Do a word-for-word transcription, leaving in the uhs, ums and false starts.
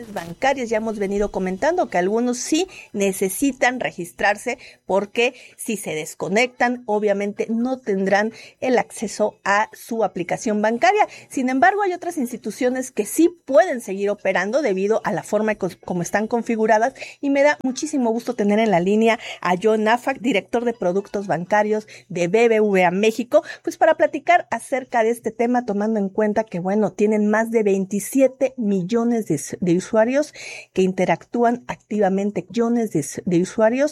productos bancarios. Ya hemos venido comentando que algunos sí necesitan registrarse porque si se desconectan, obviamente no tendrán el acceso a su aplicación bancaria. Sin embargo, hay otras instituciones que sí pueden seguir operando debido a la forma como están configuradas, y me da muchísimo gusto tener en la línea a John Nafak, director de productos bancarios de B B V A México, pues para platicar acerca de este tema, tomando en cuenta que, bueno, tienen más de veintisiete millones de, de usuarios que interactúan activamente, millones de, de usuarios